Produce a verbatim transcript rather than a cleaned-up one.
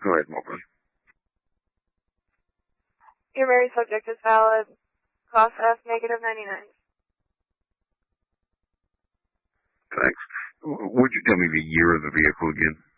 Go ahead, Mocha. Your married subject is valid. Cost F negative ninety-nine. Thanks. Would you tell me the year of the vehicle again?